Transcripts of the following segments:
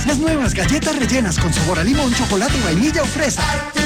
Las nuevas galletas rellenas con sabor a limón, chocolate, vainilla o fresa.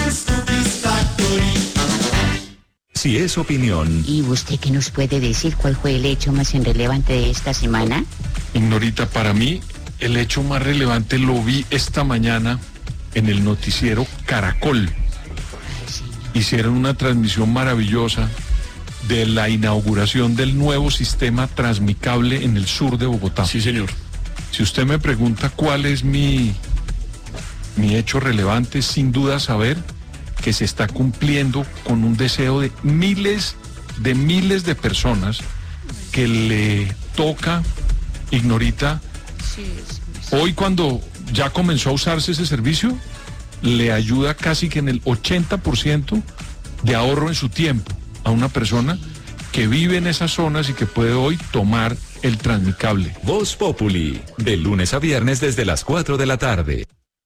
Si es opinión. ¿Y usted qué nos puede decir? ¿Cuál fue el hecho más relevante de esta semana? Ignorita, para mí el hecho más relevante lo vi esta mañana en el noticiero Caracol. Hicieron una transmisión maravillosa de la inauguración del nuevo sistema Transmicable en el sur de Bogotá. Sí, señor. Si usted me pregunta cuál es mi hecho relevante, sin duda saber que se está cumpliendo con un deseo de miles de personas que le toca, Ignorita, hoy cuando ya comenzó a usarse ese servicio, le ayuda casi que en el 80% de ahorro en su tiempo a una persona que vive en esas zonas y que puede hoy tomar el Transmicable. Voz Populi, de lunes a viernes desde las 4 de la tarde.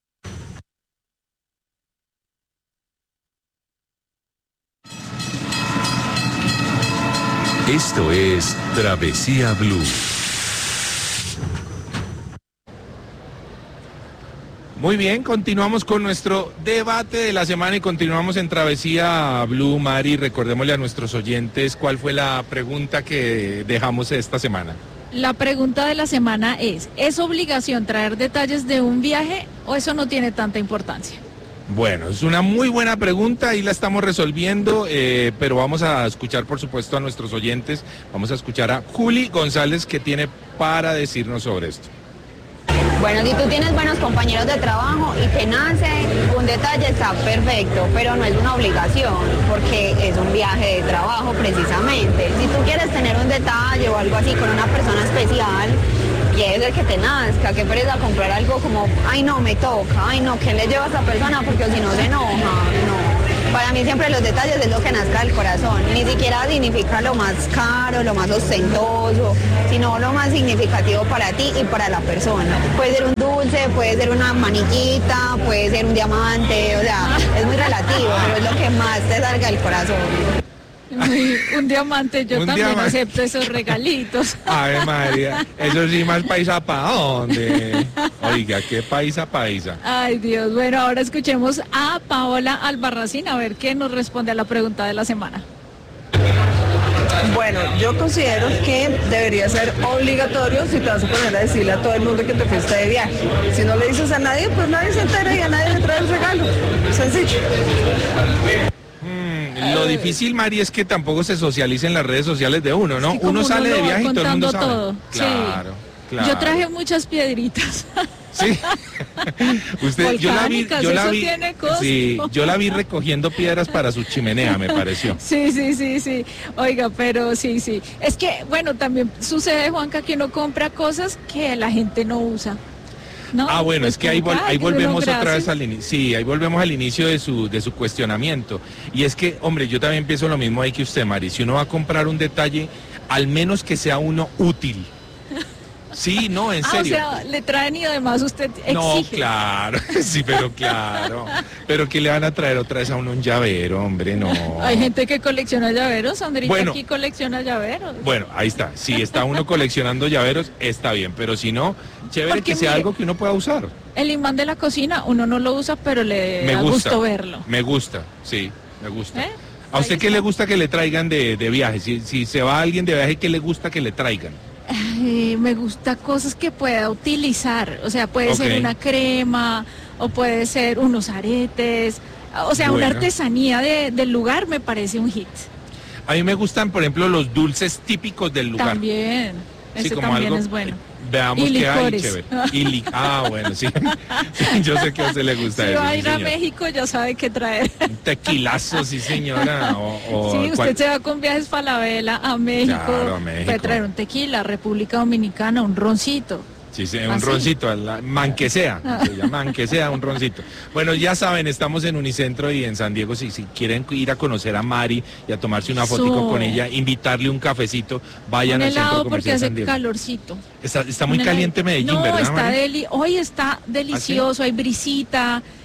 Esto es Travesía Blue. Muy bien, continuamos con nuestro debate de la semana y continuamos en Travesía Blue. Mari, recordémosle a nuestros oyentes cuál fue la pregunta que dejamos esta semana. La pregunta de la semana ¿es obligación traer detalles de un viaje o eso no tiene tanta importancia? Bueno, es una muy buena pregunta y la estamos resolviendo, pero vamos a escuchar, por supuesto, a nuestros oyentes. Vamos a escuchar a Juli González, que tiene para decirnos sobre esto. Bueno, si tú tienes buenos compañeros de trabajo y te nace un detalle, está perfecto, pero no es una obligación, porque es un viaje de trabajo precisamente. Si tú quieres tener un detalle o algo así con una persona especial, quiere ser que te nazca, que pereza comprar algo como, ay no, me toca, ay no, ¿qué le lleva a esa persona? Porque si no se enoja, no. Para mí siempre los detalles es lo que nazca del corazón, ni siquiera significa lo más caro, lo más ostentoso, sino lo más significativo para ti y para la persona. Puede ser un dulce, puede ser una manillita, puede ser un diamante, o sea, es muy relativo, pero es lo que más te salga del corazón. Un diamante, yo también diamante. acepto esos regalitos. Ave María, eso sí, más paisa para dónde. Oiga, qué paisa. Ay Dios, bueno, ahora escuchemos a Paola Albarracín a ver qué nos responde a la pregunta de la semana. Bueno, yo considero que debería ser obligatorio si te vas a poner a decirle a todo el mundo que te fuiste de viaje. Si no le dices a nadie, pues nadie se entera y a nadie le trae el regalo. Sencillo. Lo difícil, Mari, es que tampoco se socialice en las redes sociales de uno, ¿no? Sí, como uno sale de viaje y todo el mundo sabe. todo. Claro, Sí. claro. Yo traje muchas piedritas. Sí. Usted, yo la vi, tiene costo. sí, yo la vi recogiendo piedras para su chimenea, me pareció. Sí. Oiga, pero sí. Es que, bueno, también sucede, Juanca, que uno compra cosas que la gente no usa. ¿No? Ah, bueno, pues es que ahí que volvemos uno, otra vez al inicio. Sí, ahí volvemos al inicio de su cuestionamiento. Y es que, hombre, yo también pienso lo mismo ahí que usted, Mari. Si uno va a comprar un detalle, al menos que sea uno útil. Sí, no, en serio. O sea, le traen y además usted exige. No, claro, sí, pero claro. Pero que le van a traer otra vez a uno un llavero, hombre, no. Hay gente que colecciona llaveros, Sandrita, bueno, aquí colecciona llaveros. Bueno, ahí está. Si está uno coleccionando llaveros, está bien. Pero si no, chévere que sea algo que uno pueda usar. El imán de la cocina, uno no lo usa, pero le da gusto verlo. Me gusta, sí, me gusta. ¿Eh? ¿A usted qué le gusta que le traigan de viaje? Si se va alguien de viaje, ¿qué le gusta que le traigan? Me gusta cosas que pueda utilizar, o sea, puede ser una crema o puede ser unos aretes, o sea, una artesanía del lugar me parece un hit. A mí me gustan, por ejemplo, los dulces típicos del lugar. También, sí, ese como también algo, es bueno. Veamos y qué hay, licores. chévere. Bueno, sí. Yo sé que a usted le gusta si eso. Si va a sí, ir a señor. México, ya sabe qué traer. Un tequilazo, sí, señora. Sí, usted se va con viajes para la vela a México. Claro, a México. Puede traer un tequila, República Dominicana, un roncito. Sí, un roncito, man que sea, se llama man que sea, un roncito. Bueno, ya saben, estamos en Unicentro y en San Diego, si quieren ir a conocer a Mari y a tomarse una fotico con ella, invitarle un cafecito, vayan al Centro Comercial San Diego. Porque hace calorcito. Está muy caliente Medellín, ¿verdad, está Mari? hoy está delicioso, hay brisita,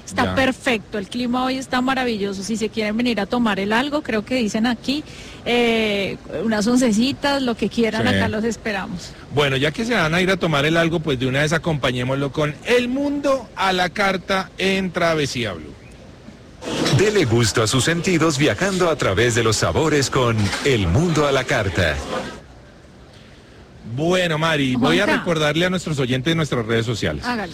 Está Ya. perfecto, el clima hoy está maravilloso. Si se quieren venir a tomar el algo, creo que dicen aquí, unas oncecitas, lo que quieran, Sí. acá los esperamos. Bueno, ya que se van a ir a tomar el algo, pues de una vez acompañémoslo con El Mundo a la Carta en Travesía Blue. Dele gusto a sus sentidos viajando a través de los sabores con El Mundo a la Carta. Bueno, Mari, voy a Juanca. recordarle a nuestros oyentes de nuestras redes sociales. Hágale.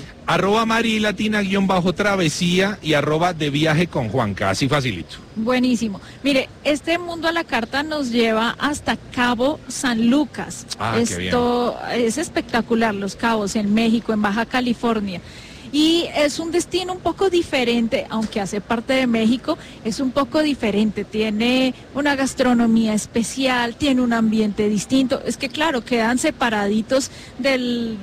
@Marilatina_travesía y @de viaje con Juanca, así facilito. Buenísimo. Mire, este Mundo a la Carta nos lleva hasta Cabo San Lucas. Ah, qué Esto es espectacular, Los Cabos, en México, en Baja California. Y es un destino un poco diferente, aunque hace parte de México, es un poco diferente. Tiene una gastronomía especial, tiene un ambiente distinto. Es que claro, quedan separaditos del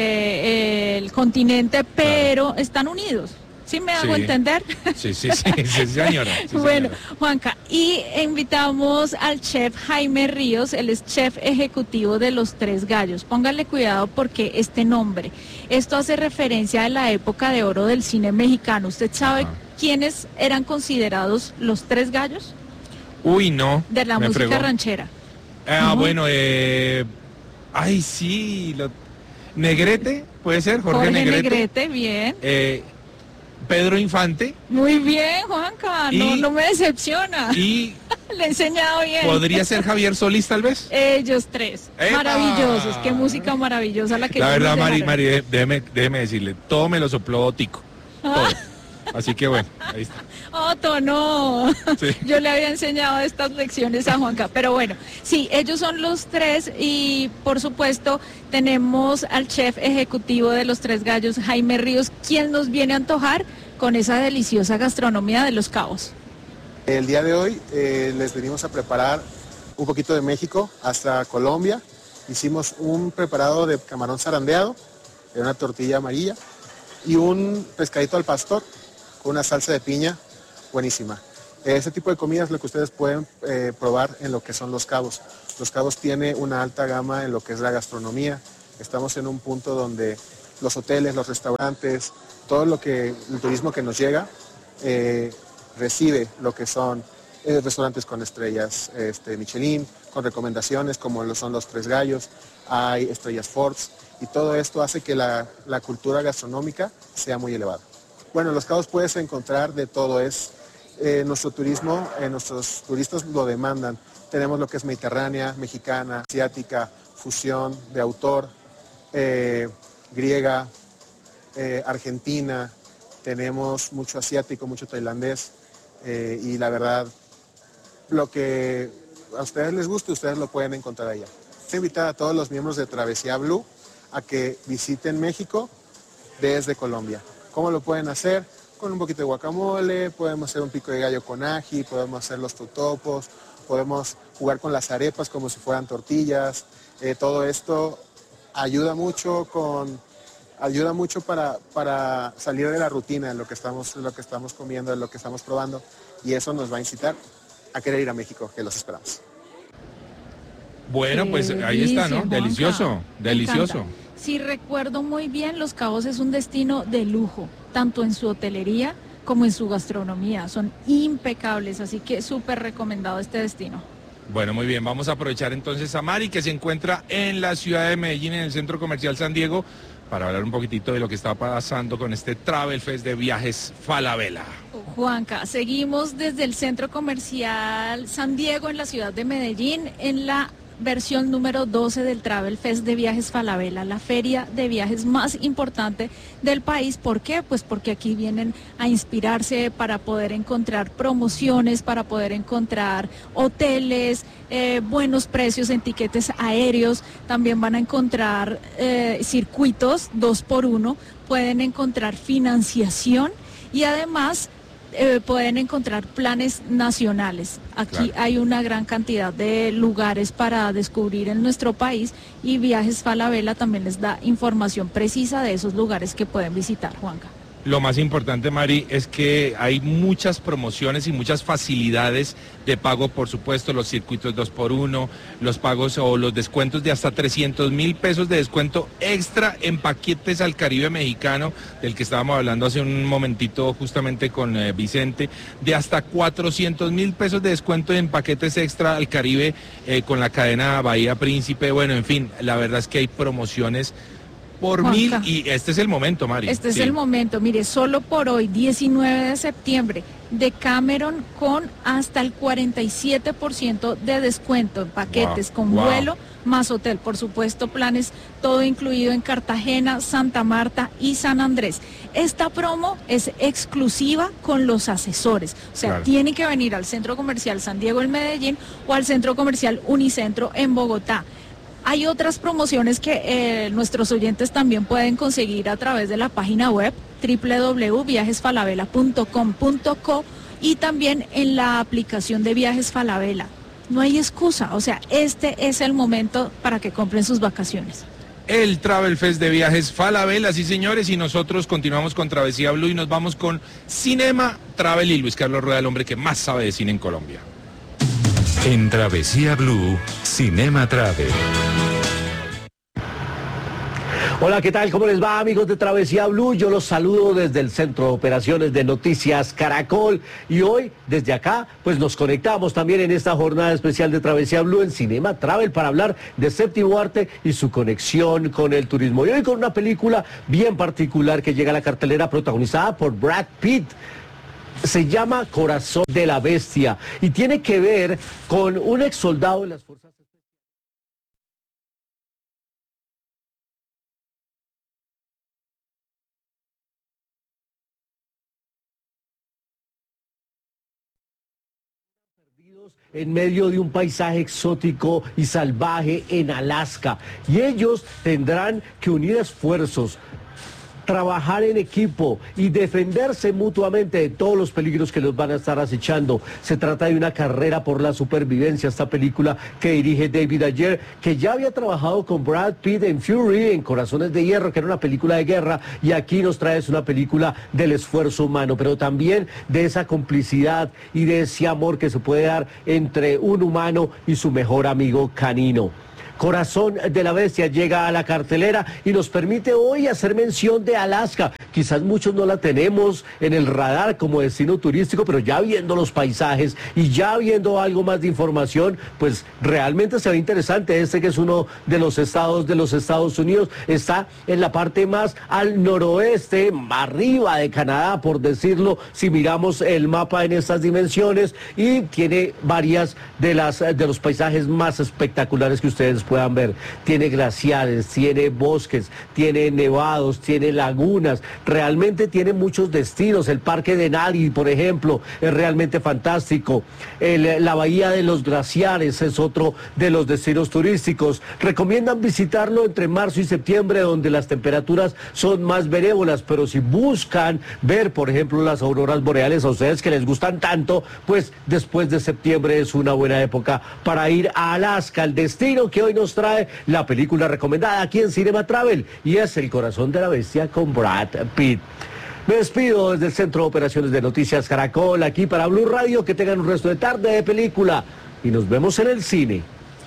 continente, pero están unidos. ¿Sí me hago Sí. entender? Sí, señora. Sí, Bueno, señora. Juanca, y invitamos al chef Jaime Ríos, él es chef ejecutivo de Los Tres Gallos. Póngale cuidado porque este nombre, esto hace referencia a la época de oro del cine mexicano. ¿Usted sabe Ajá. quiénes eran considerados los Tres Gallos? Uy, no. De la me música fregó. ranchera. Ah, Ujú. bueno, ay, sí, Negrete, puede ser, Jorge Negrete. Bien. Pedro Infante Muy bien, Juanca, Y- no me decepciona. y Le he enseñado bien. podría ser Javier Solís, tal vez. Ellos tres. ¡Epa! Maravillosos. Qué música maravillosa la que La ellos verdad, nos Mari, dejaron. déjeme decirle, todo me lo sopló Tico. Todo. Así que bueno, ahí está. Otto, no. Sí. Yo le había enseñado estas lecciones a Juanca, pero bueno, sí, ellos son los tres y por supuesto tenemos al chef ejecutivo de Los Tres Gallos, Jaime Ríos, quien nos viene a antojar con esa deliciosa gastronomía de Los Cabos. El día de hoy les venimos a preparar un poquito de México hasta Colombia. Hicimos un preparado de camarón zarandeado, en una tortilla amarilla y un pescadito al pastor con una salsa de piña buenísima. Ese tipo de comida es lo que ustedes pueden probar en lo que son Los Cabos. Los Cabos tiene una alta gama en lo que es la gastronomía. Estamos en un punto donde los hoteles, los restaurantes, todo el turismo que nos llega recibe lo que son restaurantes con estrellas Michelin, con recomendaciones como lo son Los Tres Gallos, hay estrellas Forbes y todo esto hace que la cultura gastronómica sea muy elevada. Bueno, Los Cabos puedes encontrar de todo, nuestro turismo, nuestros turistas lo demandan. Tenemos lo que es mediterránea, mexicana, asiática, fusión de autor, griega, argentina, tenemos mucho asiático, mucho tailandés y la verdad, lo que a ustedes les guste, ustedes lo pueden encontrar allá. Quiero invitar a todos los miembros de Travesía Blue a que visiten México desde Colombia. ¿Cómo lo pueden hacer? Con un poquito de guacamole, podemos hacer un pico de gallo con ají, podemos hacer los totopos, podemos jugar con las arepas como si fueran tortillas. Todo esto ayuda mucho para salir de la rutina en lo que estamos comiendo, en lo que estamos probando, y eso nos va a incitar a querer ir a México, que los esperamos. Bueno, Qué pues ahí está, ¿no? delicia, Delicioso, Juanca. Me delicioso. encanta. Si recuerdo muy bien, Los Cabos es un destino de lujo, tanto en su hotelería como en su gastronomía. Son impecables, así que súper recomendado este destino. Bueno, muy bien, vamos a aprovechar entonces a Mari, que se encuentra en la ciudad de Medellín, en el Centro Comercial San Diego, para hablar un poquitito de lo que está pasando con este Travel Fest de Viajes Falabella. Juanca, seguimos desde el Centro Comercial San Diego en la ciudad de Medellín en la versión número 12 del Travel Fest de Viajes Falabella, la feria de viajes más importante del país. ¿Por qué? Pues porque aquí vienen a inspirarse para poder encontrar promociones, para poder encontrar hoteles, buenos precios en tiquetes aéreos, también van a encontrar circuitos 2x1, pueden encontrar financiación y además pueden encontrar planes nacionales. Aquí Claro. hay una gran cantidad de lugares para descubrir en nuestro país y Viajes Falabella también les da información precisa de esos lugares que pueden visitar, Juanca. lo más importante, Mari, es que hay muchas promociones y muchas facilidades de pago, por supuesto, los circuitos 2x1, los pagos o los descuentos de hasta 300.000 pesos de descuento extra en paquetes al Caribe mexicano, del que estábamos hablando hace un momentito justamente con Vicente, de hasta 400.000 pesos de descuento en paquetes extra al Caribe con la cadena Bahía Príncipe. Bueno, en fin, la verdad es que hay promociones por Juanca, 1000 y este es el momento, Mari. Este es Sí. el momento, mire, solo por hoy, 19 de septiembre, Decameron con hasta el 47% de descuento en paquetes con vuelo más hotel, por supuesto, planes todo incluido en Cartagena, Santa Marta y San Andrés. Esta promo es exclusiva con los asesores, o sea, tiene que venir al Centro Comercial San Diego en Medellín o al Centro Comercial Unicentro en Bogotá. Hay otras promociones que nuestros oyentes también pueden conseguir a través de la página web www.viajesfalabella.com.co y también en la aplicación de Viajes Falabella. No hay excusa, o sea, este es el momento para que compren sus vacaciones. El Travel Fest de Viajes Falabella, sí señores, y nosotros continuamos con Travesía Blue y nos vamos con Cinema Travel y Luis Carlos Rueda, el hombre que más sabe de cine en Colombia. En Travesía Blue, Cinema Travel. Hola, ¿qué tal? ¿Cómo les va, amigos de Travesía Blue? Yo los saludo desde el Centro de Operaciones de Noticias Caracol y hoy, desde acá, pues nos conectamos también en esta jornada especial de Travesía Blue en Cinema Travel para hablar de Séptimo Arte y su conexión con el turismo. Y hoy con una película bien particular que llega a la cartelera protagonizada por Brad Pitt. Se llama Corazón de la Bestia y tiene que ver con un ex soldado de las fuerzas en medio de un paisaje exótico y salvaje en Alaska. Y ellos tendrán que unir esfuerzos, trabajar en equipo y defenderse mutuamente de todos los peligros que los van a estar acechando. Se trata de una carrera por la supervivencia, esta película que dirige David Ayer, que ya había trabajado con Brad Pitt en Fury, en Corazones de Hierro, que era una película de guerra, y aquí nos trae una película del esfuerzo humano, pero también de esa complicidad y de ese amor que se puede dar entre un humano y su mejor amigo canino. Corazón de la Bestia llega a la cartelera y nos permite hoy hacer mención de Alaska. Quizás muchos no la tenemos en el radar como destino turístico, pero ya viendo los paisajes y ya viendo algo más de información, pues realmente se ve interesante. Este que es uno de los estados de los Estados Unidos, está en la parte más al noroeste, arriba de Canadá, por decirlo, si miramos el mapa en estas dimensiones, y tiene varias de los paisajes más espectaculares que ustedes puedan ver. Tiene glaciares, tiene bosques, tiene nevados, tiene lagunas, realmente tiene muchos destinos. El parque de Nadi, por ejemplo, es realmente fantástico. La bahía de los glaciares es otro de los destinos turísticos. Recomiendan visitarlo entre marzo y septiembre, donde las temperaturas son más benévolas, pero si buscan ver, por ejemplo, las auroras boreales, a ustedes que les gustan tanto, pues después de septiembre es una buena época para ir a Alaska, el destino que hoy nos trae la película recomendada aquí en Cinema Travel, y es El Corazón de la Bestia con Brad Pitt. Me despido desde el Centro de Operaciones de Noticias Caracol, aquí para Blue Radio. Que tengan un resto de tarde de película y nos vemos en el cine.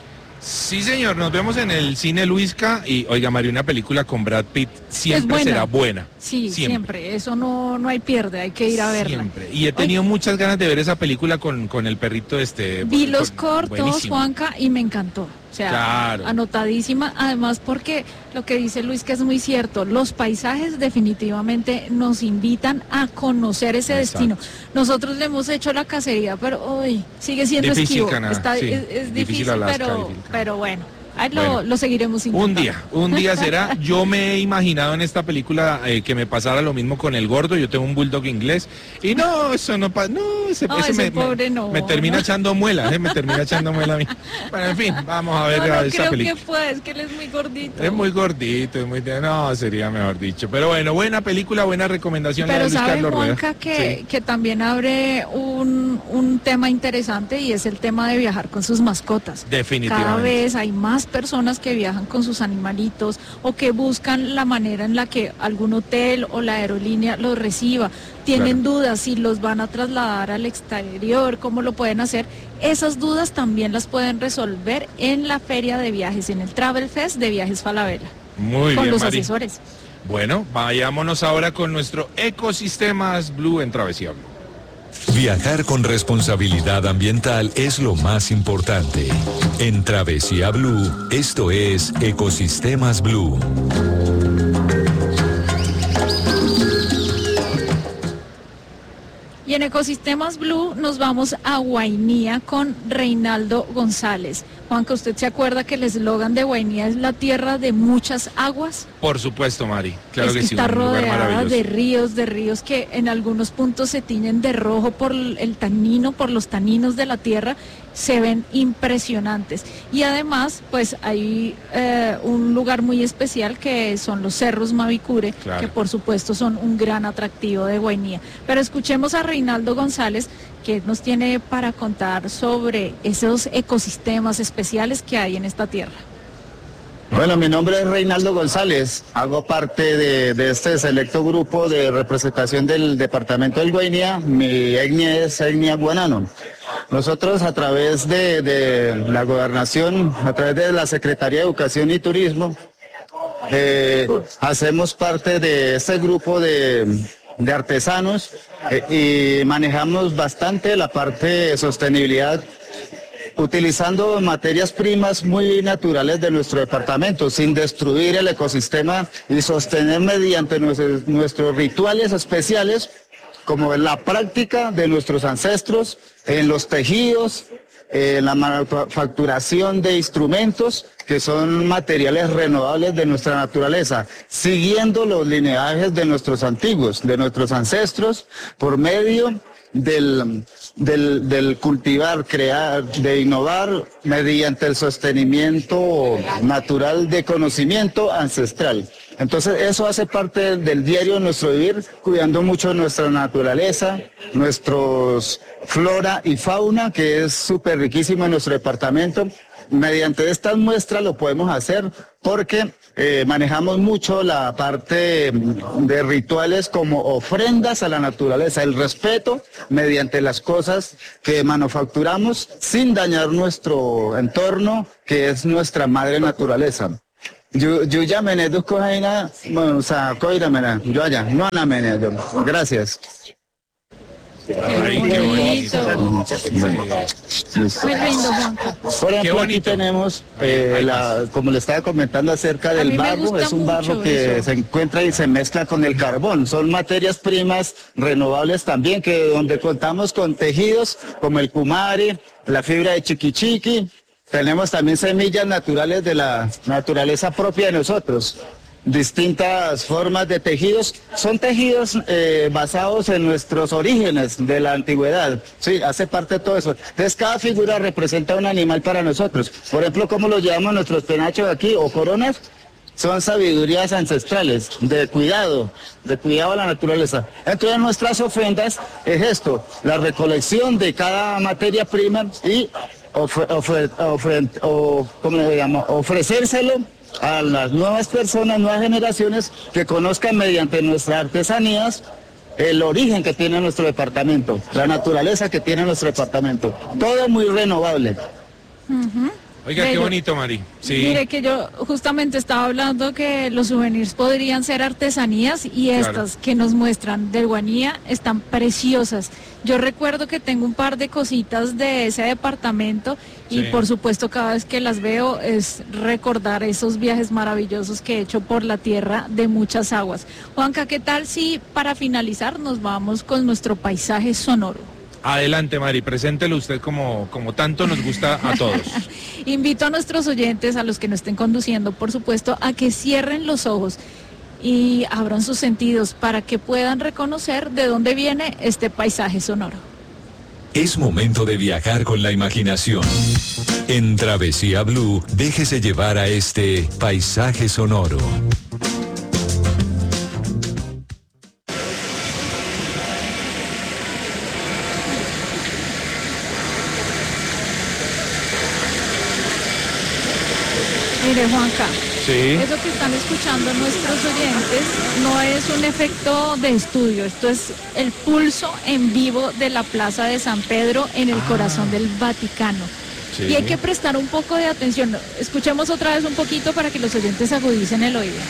Sí, señor, nos vemos en el cine Luisca y, oiga, María, una película con Brad Pitt siempre será buena. Sí, siempre. Eso no hay pierde, hay que ir a verla. Siempre. Y he tenido muchas ganas de ver esa película con el perrito Vi los cortos, buenísimo. Juanca, y me encantó. O sea, claro, anotadísima, además porque lo que dice Luis, que es muy cierto, los paisajes definitivamente nos invitan a conocer ese destino. Nosotros le hemos hecho la cacería, pero hoy sigue siendo difícil, esquivo. Es difícil, Alaska, pero bueno. Ahí lo seguiremos intentando. Un día será. Yo me he imaginado en esta película que me pasara lo mismo con el gordo. Yo tengo un bulldog inglés y no, eso no pasa. No, ese me termina echando muela, me termina echando muela a mí. Bueno, en fin, vamos a ver esa película. Es que él es muy gordito. Es muy gordito, no, sería mejor dicho. Pero bueno, buena película, buena recomendación. Pero la de Luis sabe, Carlos Rueda. Juanca, que también abre un tema interesante, y es el tema de viajar con sus mascotas. Definitivamente. Cada vez hay más más personas que viajan con sus animalitos o que buscan la manera en la que algún hotel o la aerolínea los reciba, tienen dudas si los van a trasladar al exterior, cómo lo pueden hacer. Esas dudas también las pueden resolver en la feria de viajes, en el Travel Fest de Viajes Falabella. Muy con bien, los Mari. asesores. Bueno, vayámonos ahora con nuestro Ecosistemas Blue en Travesía Blue. Viajar con responsabilidad ambiental es lo más importante. En Travesía Blue, esto es Ecosistemas Blue. Y en Ecosistemas Blue nos vamos a Guainía con Reinaldo González. Juanca, ¿usted se acuerda que el eslogan de Guainía es la tierra de muchas aguas? Por supuesto, Mari. Claro que sí, está un lugar rodeada maravilloso. de ríos que en algunos puntos se tiñen de rojo por el tanino, por los taninos de la tierra, se ven impresionantes. Y además, pues hay un lugar muy especial que son los Cerros Mavicure, Claro. que por supuesto son un gran atractivo de Guainía. Pero escuchemos a Reinaldo González, que nos tiene para contar sobre esos ecosistemas especiales que hay en esta tierra. Bueno, mi nombre es Reinaldo González, hago parte de este selecto grupo de representación del departamento del Guainía. Mi etnia es etnia guanano. Nosotros a través de la gobernación, a través de la Secretaría de Educación y Turismo, hacemos parte de este grupo de artesanos y manejamos bastante la parte de sostenibilidad, utilizando materias primas muy naturales de nuestro departamento, sin destruir el ecosistema y sostener mediante nuestros rituales especiales, como en la práctica de nuestros ancestros, en los tejidos, en la manufacturación de instrumentos, que son materiales renovables de nuestra naturaleza, siguiendo los lineajes de nuestros antiguos, de nuestros ancestros, por medio del cultivar, crear, de innovar mediante el sostenimiento natural de conocimiento ancestral. Entonces eso hace parte del diario de nuestro vivir, cuidando mucho nuestra naturaleza, nuestros flora y fauna, que es súper riquísimo en nuestro departamento. Mediante estas muestras lo podemos hacer porque manejamos mucho la parte de rituales como ofrendas a la naturaleza, el respeto mediante las cosas que manufacturamos sin dañar nuestro entorno, que es nuestra madre naturaleza. Yo ya me neduzco jaina, bueno, o sea, coíramela, yo allá, no a la mene, yo. Gracias. Ay, qué bonito. Muy lindo, Juanca. Por ejemplo, aquí tenemos, como le estaba comentando acerca del barro, es un barro que se encuentra y se mezcla con el carbón. Son materias primas renovables también, que donde contamos con tejidos como el kumari, la fibra de chiquichiqui. Tenemos también semillas naturales de la naturaleza propia de nosotros. Distintas formas de tejidos, son tejidos basados en nuestros orígenes de la antigüedad, sí, hace parte de todo eso. Entonces cada figura representa un animal para nosotros. Por ejemplo, ¿cómo los llamamos nuestros penachos aquí o coronas? Son sabidurías ancestrales, de cuidado a la naturaleza. Entonces nuestras ofrendas es esto, la recolección de cada materia prima y ofrecérselo a las nuevas personas, nuevas generaciones que conozcan mediante nuestras artesanías el origen que tiene nuestro departamento, la naturaleza que tiene nuestro departamento. Todo muy renovable. Oiga, qué bonito, Mari. Sí. Mire que yo justamente estaba hablando que los souvenirs podrían ser artesanías y estas que nos muestran del Guainía están preciosas. Yo recuerdo que tengo un par de cositas de ese departamento y por supuesto cada vez que las veo es recordar esos viajes maravillosos que he hecho por la tierra de muchas aguas. Juanca, ¿qué tal si para finalizar nos vamos con nuestro paisaje sonoro? Adelante, Mari, preséntelo usted como tanto nos gusta a todos. Invito a nuestros oyentes, a los que no estén conduciendo, por supuesto, a que cierren los ojos y abran sus sentidos para que puedan reconocer de dónde viene este paisaje sonoro. Es momento de viajar con la imaginación. En Travesía Blue, déjese llevar a este paisaje sonoro. Juanca, Sí. eso que están escuchando nuestros oyentes no es un efecto de estudio, esto es el pulso en vivo de la Plaza de San Pedro en el corazón del Vaticano. Sí. Y hay que prestar un poco de atención. Escuchemos otra vez un poquito para que los oyentes agudicen el oído.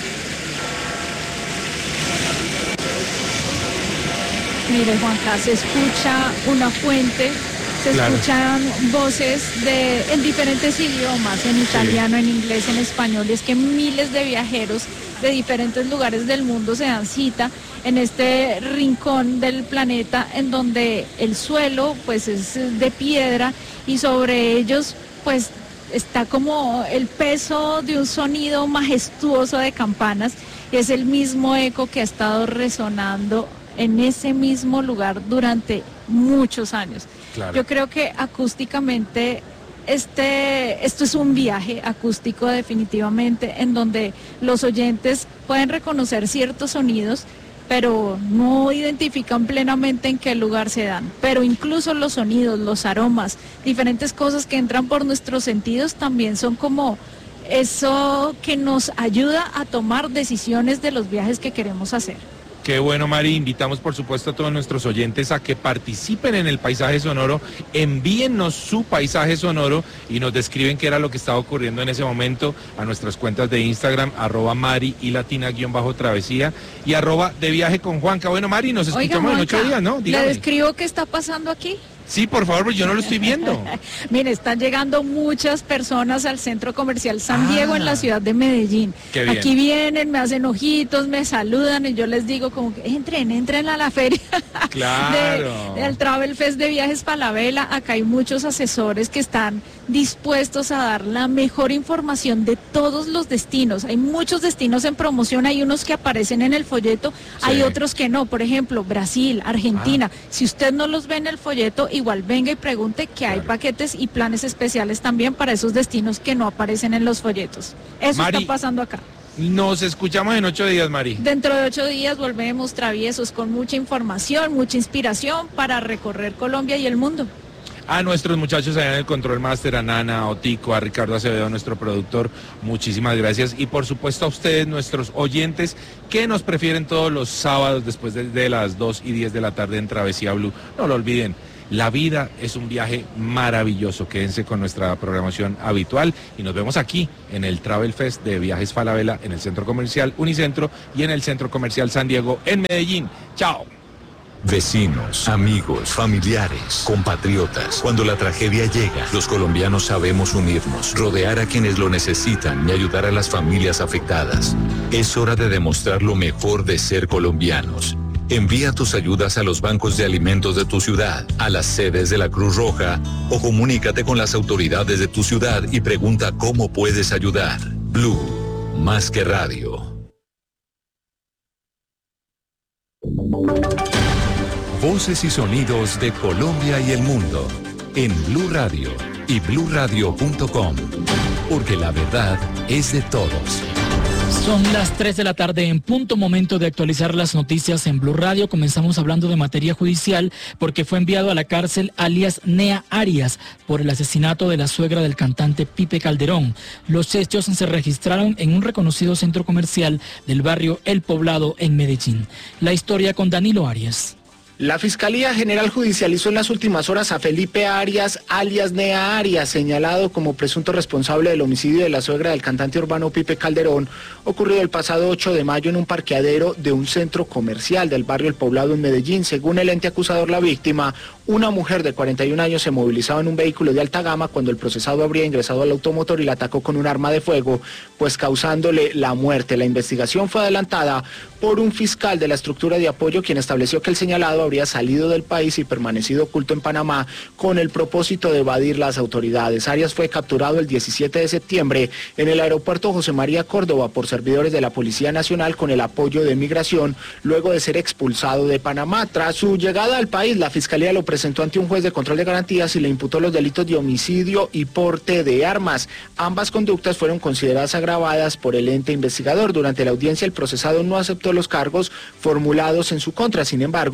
Mire, Juanca, se escucha una fuente, se escuchan voces en diferentes idiomas, en italiano, en inglés, en español. Y es que miles de viajeros de diferentes lugares del mundo se dan cita en este rincón del planeta en donde el suelo pues es de piedra y sobre ellos pues está como el peso de un sonido majestuoso de campanas y es el mismo eco que ha estado resonando en ese mismo lugar durante muchos años. Claro. Yo creo que acústicamente esto es un viaje acústico definitivamente en donde los oyentes pueden reconocer ciertos sonidos, pero no identifican plenamente en qué lugar se dan. Pero incluso los sonidos, los aromas, diferentes cosas que entran por nuestros sentidos también son como eso que nos ayuda a tomar decisiones de los viajes que queremos hacer. Qué bueno, Mari. Invitamos, por supuesto, a todos nuestros oyentes a que participen en el paisaje sonoro. Envíennos su paisaje sonoro y nos describen qué era lo que estaba ocurriendo en ese momento a nuestras cuentas de Instagram, @Mari y latina_travesía y @de viaje con Juanca. Bueno, Mari, nos escuchamos en 8 días, ¿no? Dígame. ¿Le describo qué está pasando aquí? Sí, por favor, porque yo no lo estoy viendo. Mire, están llegando muchas personas al centro comercial San Diego en la ciudad de Medellín. Qué bien. Aquí vienen, me hacen ojitos, me saludan y yo les digo como que entren a la feria Claro. del Travel Fest de Viajes Falabella. Acá hay muchos asesores que están dispuestos a dar la mejor información de todos los destinos. Hay muchos destinos en promoción, hay unos que aparecen en el folleto, hay otros que no. Por ejemplo, Brasil, Argentina. Si usted no los ve en el folleto, igual venga y pregunte que hay paquetes y planes especiales también para esos destinos que no aparecen en los folletos. Eso Mari, está pasando acá. Nos escuchamos en 8 días, Mari. Dentro de 8 días volvemos traviesos con mucha información, mucha inspiración para recorrer Colombia y el mundo. A nuestros muchachos allá en el Control Master, a Nana, a Otico, a Ricardo Acevedo, nuestro productor, muchísimas gracias. Y por supuesto a ustedes, nuestros oyentes, que nos prefieren todos los sábados después de las 2:10 de la tarde en Travesía Blue. No lo olviden, la vida es un viaje maravilloso. Quédense con nuestra programación habitual y nos vemos aquí en el Travel Fest de Viajes Falabella en el Centro Comercial Unicentro y en el Centro Comercial San Diego en Medellín. ¡Chao! Vecinos, amigos, familiares, compatriotas. Cuando la tragedia llega, los colombianos sabemos unirnos, rodear a quienes lo necesitan y ayudar a las familias afectadas. Es hora de demostrar lo mejor de ser colombianos. Envía tus ayudas a los bancos de alimentos de tu ciudad, a las sedes de la Cruz Roja o comunícate con las autoridades de tu ciudad y pregunta cómo puedes ayudar. Blue, más que radio. Voces y sonidos de Colombia y el mundo en Blue Radio y bluradio.com, porque la verdad es de todos. Son las 3 de la tarde en punto, momento de actualizar las noticias en Blue Radio. Comenzamos hablando de materia judicial porque fue enviado a la cárcel alias Nea Arias por el asesinato de la suegra del cantante Pipe Calderón. Los hechos se registraron en un reconocido centro comercial del barrio El Poblado en Medellín. La historia con Danilo Arias. La Fiscalía General judicializó en las últimas horas a Felipe Arias, alias Nea Arias, señalado como presunto responsable del homicidio de la suegra del cantante urbano Pipe Calderón, ocurrido el pasado 8 de mayo en un parqueadero de un centro comercial del barrio El Poblado en Medellín. Según el ente acusador, la víctima, una mujer de 41 años, se movilizaba en un vehículo de alta gama cuando el procesado habría ingresado al automotor y la atacó con un arma de fuego, pues causándole la muerte. La investigación fue adelantada por un fiscal de la estructura de apoyo, quien estableció que el señalado habría salido del país y permanecido oculto en Panamá con el propósito de evadir las autoridades. Arias fue capturado el 17 de septiembre en el aeropuerto José María Córdoba por servidores de la Policía Nacional con el apoyo de Migración, luego de ser expulsado de Panamá. Tras su llegada al país, la Fiscalía lo presentó ante un juez de control de garantías y le imputó los delitos de homicidio y porte de armas. Ambas conductas fueron consideradas agravadas por el ente investigador. Durante la audiencia, el procesado no aceptó los cargos formulados en su contra. Sin embargo,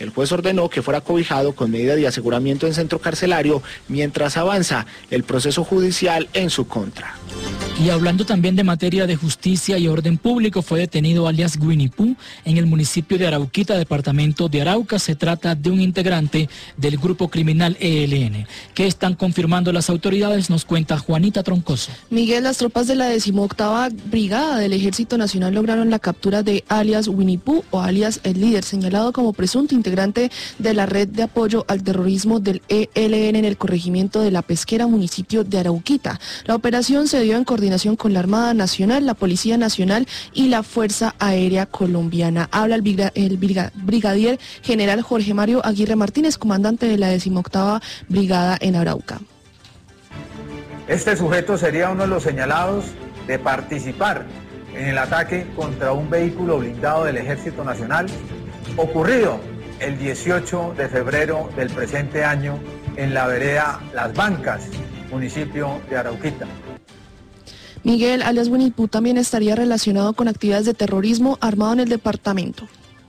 El juez ordenó que fuera cobijado con medida de aseguramiento en centro carcelario mientras avanza el proceso judicial en su contra. Y hablando también de materia de justicia y orden público, fue detenido alias Winnie Pooh en el municipio de Arauquita, departamento de Arauca. Se trata de un integrante del grupo criminal ELN. ¿Qué están confirmando las autoridades? Nos cuenta Juanita Troncoso. Miguel, las tropas de la 18ª Brigada del Ejército Nacional lograron la captura de alias Winnie Pooh o alias El Líder, señalado como presunto integrante de la red de apoyo al terrorismo del ELN en el corregimiento de La Pesquera, municipio de Arauquita. La operación se dio en coordinación con la Armada Nacional, la Policía Nacional y la Fuerza Aérea Colombiana. Habla el brigadier general Jorge Mario Aguirre Martínez, comandante de la 18ª Brigada en Arauca. Este sujeto sería uno de los señalados de participar en el ataque contra un vehículo blindado del Ejército Nacional ocurrido el 18 de febrero del presente año en la vereda Las Bancas, municipio de Arauquita. Miguel, alias Winnie Pooh, también estaría relacionado con actividades de terrorismo armado en el departamento.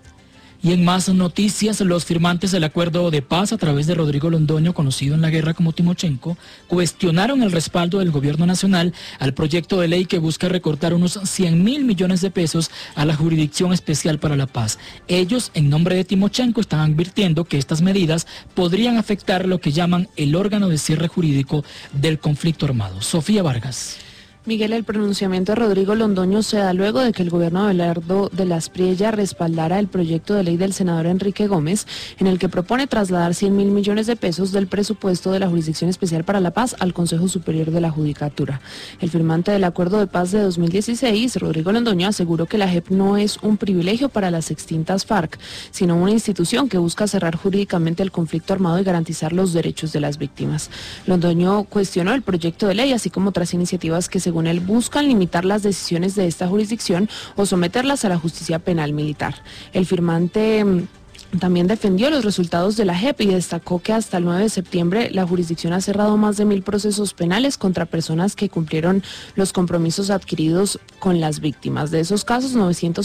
Y en más noticias, los firmantes del acuerdo de paz a través de Rodrigo Londoño, conocido en la guerra como Timochenko, cuestionaron el respaldo del gobierno nacional al proyecto de ley que busca recortar unos 100.000 millones de pesos a la Jurisdicción Especial para la Paz. Ellos, en nombre de Timochenko, están advirtiendo que estas medidas podrían afectar lo que llaman el órgano de cierre jurídico del conflicto armado. Sofía Vargas. Miguel, el pronunciamiento de Rodrigo Londoño se da luego de que el gobierno de Abelardo de las Priella respaldara el proyecto de ley del senador Enrique Gómez, en el que propone trasladar 100.000 millones de pesos del presupuesto de la Jurisdicción Especial para la Paz al Consejo Superior de la Judicatura. El firmante del Acuerdo de Paz de 2016, Rodrigo Londoño, aseguró que la JEP no es un privilegio para las extintas FARC, sino una institución que busca cerrar jurídicamente el conflicto armado y garantizar los derechos de las víctimas. Londoño cuestionó el proyecto de ley, así como otras iniciativas que según él buscan limitar las decisiones de esta jurisdicción o someterlas a la justicia penal militar. El firmante también defendió los resultados de la JEP y destacó que hasta el 9 de septiembre la jurisdicción ha cerrado más de 1.000 procesos penales contra personas que cumplieron los compromisos adquiridos con las víctimas. De esos casos,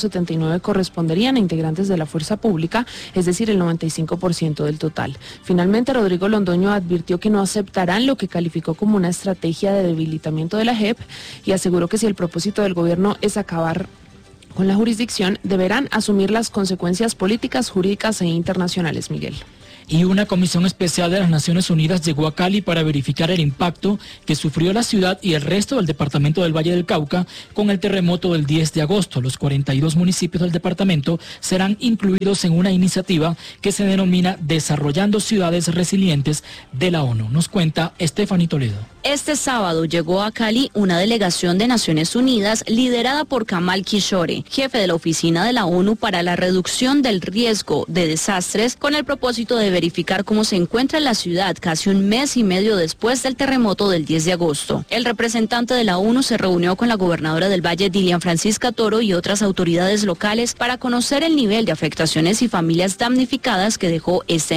979 corresponderían a integrantes de la fuerza pública, es decir, el 95% del total. Finalmente, Rodrigo Londoño advirtió que no aceptarán lo que calificó como una estrategia de debilitamiento de la JEP y aseguró que si el propósito del gobierno es acabar con la jurisdicción, deberán asumir las consecuencias políticas, jurídicas e internacionales, Miguel. Y una comisión especial de las Naciones Unidas llegó a Cali para verificar el impacto que sufrió la ciudad y el resto del departamento del Valle del Cauca con el terremoto del 10 de agosto. Los 42 municipios del departamento serán incluidos en una iniciativa que se denomina Desarrollando Ciudades Resilientes de la ONU. Nos cuenta Stephanie Toledo. Este sábado llegó a Cali una delegación de Naciones Unidas liderada por Kamal Kishore, jefe de la Oficina de la ONU para la Reducción del Riesgo de Desastres, con el propósito de verificar cómo se encuentra la ciudad casi un mes y medio después del terremoto del 10 de agosto. El representante de la ONU se reunió con la gobernadora del Valle, Dilian Francisca Toro, y otras autoridades locales para conocer el nivel de afectaciones y familias damnificadas que dejó esta